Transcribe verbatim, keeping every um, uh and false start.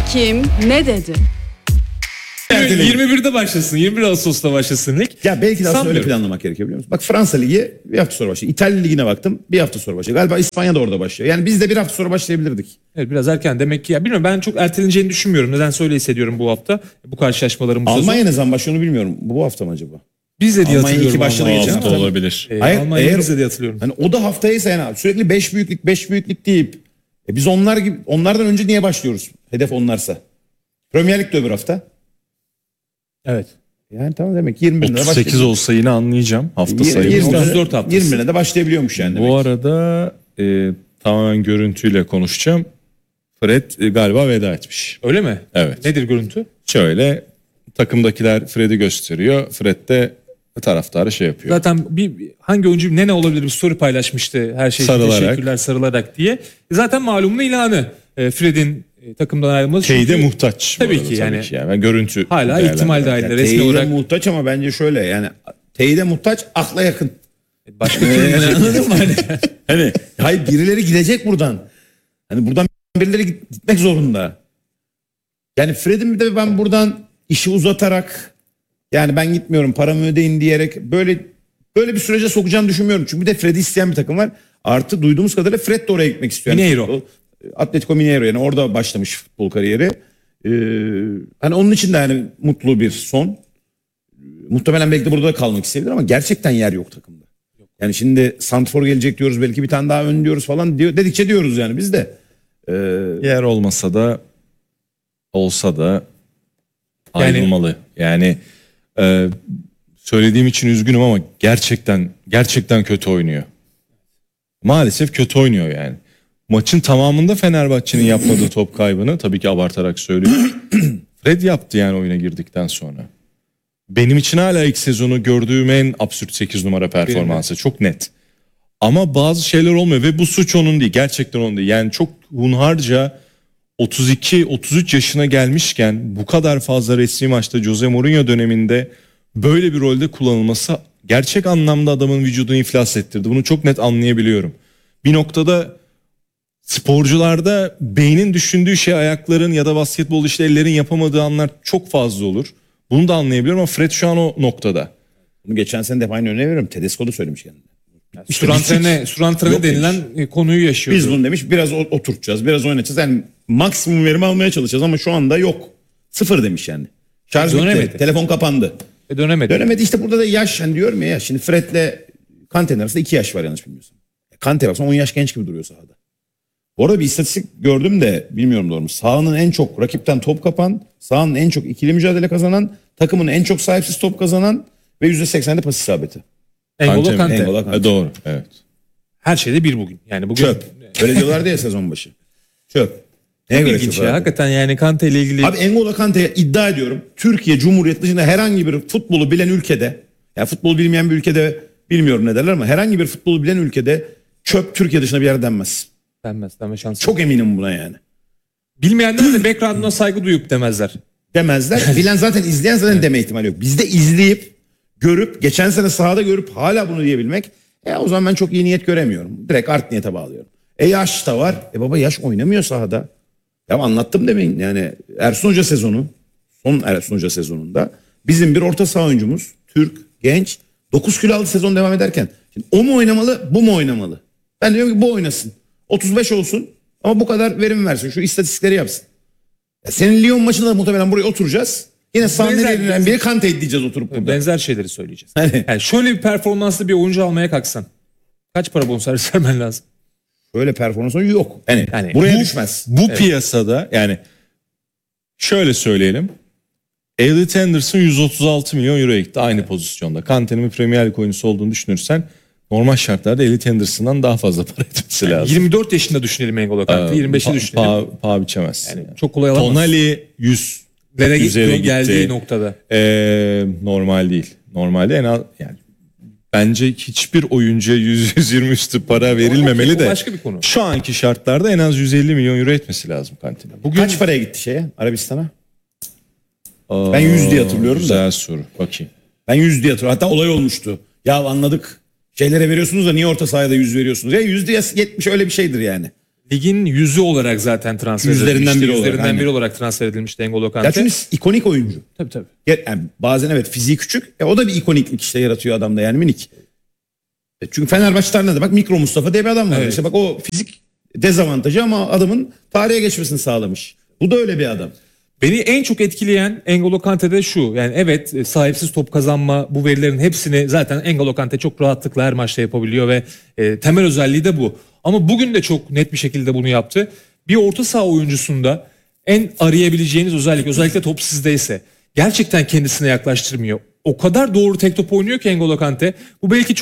kim ne dedi? yirmi birde başlasın. yirmi bir Ağustos'ta başlasın lig. Ya belki de aslında öyle planlamak gerekiyor, biliyor musun? Bak, Fransa Ligi bir hafta sonra başlıyor. İtalya Ligi'ne baktım, bir hafta sonra başlıyor. Galiba İspanya da orada başlıyor. Yani biz de bir hafta sonra başlayabilirdik. Evet, biraz erken demek ki. Ya bilmiyorum, ben çok erteleneceğini düşünmüyorum. Nedense öyle hissediyorum bu hafta. Bu karşılaşmaların bu Almanya sezon. ne zaman başlıyor onu bilmiyorum. Bu hafta mı acaba? Biz de diye Almanya hatırlıyorum. iki başladı Almanya. geçen hafta olabilir. Ee, Hayır, Almanya eğer- biz de diye hatırlıyorum. Hani o da haftaysa yani sürekli beş büyüklük beş büyüklük deyip e biz onlar gibi onlardan önce niye başlıyoruz? Hedef onlarsa. Premier Lig de öbür hafta. Evet. Yani tamam, demek ki yirmi birine otuz sekiz başlayabiliyor. olsa yine anlayacağım hafta sayımı. yirmi otuz dört haftası. yirmi birine de başlayabiliyormuş yani. Bu demek. arada e, tamamen görüntüyle konuşacağım. Fred e, galiba veda etmiş. Öyle mi? Evet. Nedir görüntü? Şöyle takımdakiler Fred'i gösteriyor. Fred de taraftarı şey yapıyor. Zaten bir hangi oyuncu ne ne olabilir bir story paylaşmıştı, her şey için Sarılarak. teşekkürler sarılarak diye. Zaten malumun ilanı e, Fred'in e, takımdan ayrılması. Teyide Çünkü muhtaç. bu Tabii arada, ki yani. yani. Ben görüntü hala değerlendirmek. ihtimal dahilinde resmi Teyide olarak muhtaç ama bence şöyle yani teyide muhtaç akla yakın. başka Yani anladın mı hani? Hani hayır, birileri gidecek buradan. Hani buradan birileri gitmek zorunda. Yani Fred'in bir de ben buradan işi uzatarak, yani ben gitmiyorum paramı ödeyin diyerek böyle böyle bir sürece sokacağını düşünmüyorum. Çünkü bir de Fred'i isteyen bir takım var. Artı duyduğumuz kadarıyla Fred de oraya gitmek istiyor. Yani Mineiro. futbol, Atletico Mineiro, yani orada başlamış futbol kariyeri. Ee, hani onun için de yani mutlu bir son. Muhtemelen belki de burada da kalmak isteyebilir ama gerçekten yer yok takımda. Yani şimdi Santfor gelecek diyoruz, belki bir tane daha ön diyoruz falan diyor. Dedikçe diyoruz yani biz de. Ee, Yer olmasa da olsa da Yani- ayrılmalı. Yani e, söylediğim için üzgünüm ama gerçekten gerçekten kötü oynuyor. Maalesef kötü oynuyor yani. Maçın tamamında Fenerbahçe'nin yapmadığı top kaybını tabii ki abartarak söylüyorum. Fred yaptı yani oyuna girdikten sonra. Benim için hala ilk sezonu gördüğüm en absürt sekiz numara performansı. Çok net. Ama bazı şeyler olmuyor ve bu suç onun değil. Gerçekten onun değil. Yani çok hunharca otuz iki otuz üç yaşına gelmişken bu kadar fazla resmi maçta Jose Mourinho döneminde böyle bir rolde kullanılması gerçek anlamda adamın vücudunu iflas ettirdi. Bunu çok net anlayabiliyorum. Bir noktada sporcularda beynin düşündüğü şey ayakların ya da basketbol işte ellerin yapamadığı anlar çok fazla olur. Bunu da anlayabiliyorum ama Fred şu an o noktada. Bunu geçen sene de hep aynı örneği veriyorum. Tedesco da söylemiş kendine. Surantrene, surantrene Yok denilen e, konuyu yaşıyordu. Biz bunu demiş, biraz o- oturtacağız, biraz oynatacağız. Yani maksimum verim almaya çalışacağız ama şu anda yok. Sıfır demiş yani. Şarj bitti, Dönemedi. telefon kapandı. E, dönemedi. Dönemedi, işte burada da yaş, hani diyorum ya, ya şimdi Fred'le Kante'nin arasında iki yaş var yanlış bilmiyorsam. Kante baksan on yaş genç gibi duruyor sahada. Bu arada bir istatistik gördüm de bilmiyorum doğru mu? Sahanın en çok rakipten top kapan, sahanın en çok ikili mücadele kazanan, takımın en çok sahipsiz top kazanan ve yüzde seksende pas isabeti. Engolo Kante mi? Kante. Engolo Kante. E, doğru. Evet. Her şeyde bir bugün. Yani bugün Çöp. Öyle diyorlardı ya sezon başı. Çöp. Neye çok göre ilginç çöp ya. abi? Hakikaten yani Kante ile ilgili Abi Engolo Kante'ye iddia ediyorum. Türkiye Cumhuriyeti dışında herhangi bir futbolu bilen ülkede, yani futbol bilmeyen bir ülkede bilmiyorum ne derler ama herhangi bir futbolu bilen ülkede çöp Türkiye dışında bir yer denmez. denmez. Denme şansı. Çok eminim buna yani. Bilmeyenler de background'una saygı duyup demezler. Demezler. Bilen zaten, izleyen zaten deme ihtimali yok. Bizde izleyip, görüp, geçen sene sahada görüp hala bunu diyebilmek, e o zaman ben çok iyi niyet göremiyorum. Direkt art niyete bağlıyorum. E yaş da var. E baba yaş oynamıyor sahada. Ya anlattım demeyin. Yani Ersun Hoca sezonu, son Ersun Hoca sezonunda bizim bir orta saha oyuncumuz, Türk, genç, dokuz kilo aldı sezon devam ederken. Şimdi o mu oynamalı, bu mu oynamalı? Ben diyorum ki bu oynasın. otuz beş olsun ama bu kadar verim versin. Şu istatistikleri yapsın. Ya senin Lyon maçında da muhtemelen buraya oturacağız. Yine sahnenin Benzer- elinden biri Kante diyeceğiz oturup burada. Benzer şeyleri söyleyeceğiz. Hani- Yani şöyle bir performanslı bir oyuncu almaya kalksan kaç para bonservis vermen lazım? Böyle performans oyuncu yok. Yani, Yani buraya bu, düşmez. Bu piyasada yani şöyle söyleyelim. Elliot Anderson yüz otuz altı milyon euroya gitti aynı pozisyonda. Kante'nin bir Premier Lig oyuncusu olduğunu düşünürsen normal şartlarda Elliot Anderson'dan daha fazla para etmesi lazım. yirmi dört yaşında düşünelim Engolo Kante. yirmi beşi Pa- düşünelim. Pa, paha biçemezsin. Yani yani. çok kolay alamaz. Tonali yüz Lere üzeri gitti. geldiği noktada. Ee, normal değil. Normalde en az yani bence hiçbir oyuncuya yüz yüz yirmi üstü para verilmemeli O de. başka bir konu. Şu anki şartlarda en az yüz elli milyon euro etmesi lazım Kante'nin. Bugün Kaç paraya gitti şeye, Arabistan'a? Aa, Ben yüz diye hatırlıyorum güzel da. soru. Bakayım. Ben yüz diye hatırlıyorum. Hatta olay olmuştu. Ya anladık. Şeylere veriyorsunuz da niye orta sahaya da yüz veriyorsunuz? Ya yüzde yetmiş öyle bir şeydir yani. ligin yüzü olarak zaten transfer Yüzlerinden edilmişti. biri olarak, Yüzlerinden aynen. biri olarak transfer edilmişti N'Golo Kante. Ya çünkü ikonik oyuncu. Tabii tabii. Ge- Yani bazen evet fiziği küçük. E o da bir ikoniklik işte yaratıyor adamda yani minik. E çünkü Fenerbahçe ne bak Mikro Mustafa diye bir adam var. Evet. İşte bak o fizik dezavantajı ama adamın tarihe geçmesini sağlamış. Bu da öyle bir adam. Beni en çok etkileyen N'Golo Kante'de şu. Yani evet e, sahipsiz top kazanma, bu verilerin hepsini zaten N'Golo Kante çok rahatlıkla her maçta yapabiliyor ve e, temel özelliği de bu. Ama bugün de çok net bir şekilde bunu yaptı. Bir orta saha oyuncusunda en arayabileceğiniz özellik, özellikle top sizdeyse gerçekten kendisine yaklaştırmıyor. O kadar doğru tek top oynuyor ki N'Golo Kante. Bu belki çok